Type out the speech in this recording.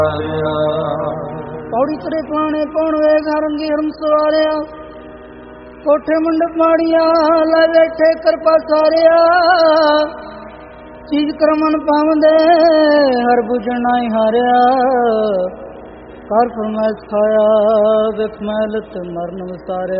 ਪੌੜੀ ਤਰੇ ਪਾਣੇ ਪੌਣ ਵੇਗ ਰੰਗੀ ਹਰਮ ਸਵਾਰਿਆ ਕੋਠੇ ਮੰਡਪ ਮਾੜੀਆਂ ਲੈ ਬੈਠੇ ਕਿਰਪਾ ਸਾਰਿਆ ਚੀਜ਼ ਕਰਮਨ ਪਾਵੰਦੇ ਹਰ ਬੁਝਣ ਨਾਈ ਹਾਰਿਆ ਕਰ ਫਰਮਾਇਸ਼ ਖਾਇਆ ਵਿਖ ਮਹਿਲਤ ਮਰਨ ਵਿਸਾਰਿਆ